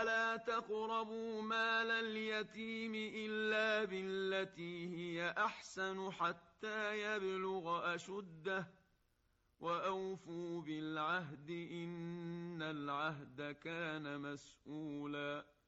ولا تقربوا مال اليتيم إلا بالتي هي أحسن حتى يبلغ أشده وأوفوا بالعهد إن العهد كان مسؤولا